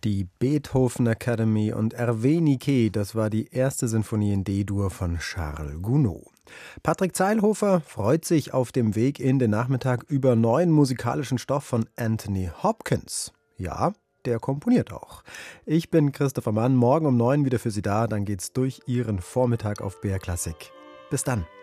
Die Beethoven Academy und Hervé Niquet, das war die erste Sinfonie in D-Dur von Charles Gounod. Patrick Zeilhofer freut sich auf dem Weg in den Nachmittag über neuen musikalischen Stoff von Anthony Hopkins. Ja, der komponiert auch. Ich bin Christopher Mann, morgen um 9 wieder für Sie da, dann geht's durch Ihren Vormittag auf BR Klassik. Bis dann.